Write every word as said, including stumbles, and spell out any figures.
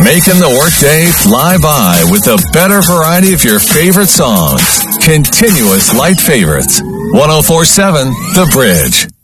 Making the workday fly by with a better variety of your favorite songs. Continuous light favorites. one oh four point seven The Bridge.